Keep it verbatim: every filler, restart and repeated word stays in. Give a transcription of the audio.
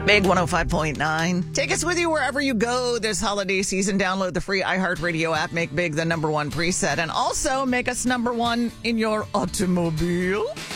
Big one oh five point nine. Take us with you wherever you go this holiday season. Download the free iHeartRadio app. Make Big the number one preset. And also make us number one in your automobile.